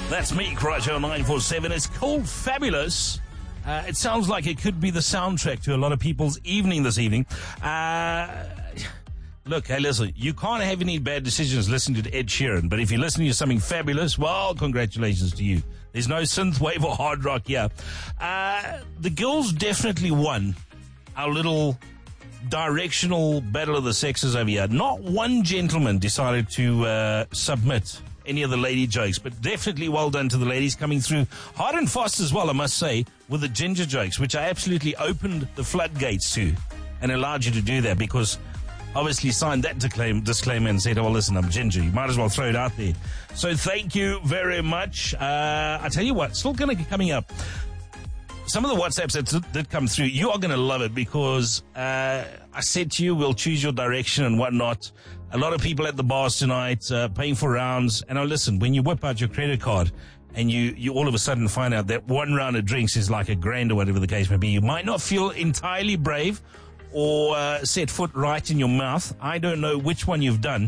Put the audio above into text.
That's me, Crutcher 947. It's called Fabulous. It sounds like it could be the soundtrack to a lot of people's evening this evening. Look, hey, listen, you can't have any bad decisions listening to Ed Sheeran, but if you're listening to something fabulous, well, congratulations to you. There's no synthwave or hard rock here. The girls definitely won our little directional battle of the sexes over here. Not one gentleman decided to submit any of the lady jokes, but definitely well done to the ladies coming through hard and fast as well, I must say, with the ginger jokes, which I absolutely opened the floodgates to and allowed you to do that because obviously signed that disclaimer and said, oh, listen, I'm ginger. You might as well throw it out there. So thank you very much. I tell you what, still going to be coming up. Some of the WhatsApps that did come through, you are going to love it because I said to you, we'll choose your direction and whatnot. A lot of people at the bars tonight paying for rounds. And listen, when you whip out your credit card and you all of a sudden find out that one round of drinks is like $1,000 or whatever the case may be, you might not feel entirely brave or set foot right in your mouth. I don't know which one you've done.